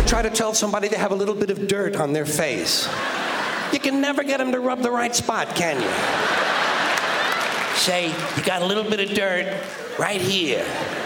try to tell somebody they have a little bit of dirt on their face. You can never get them to rub the right spot, can you? Say, you got a little bit of dirt right here.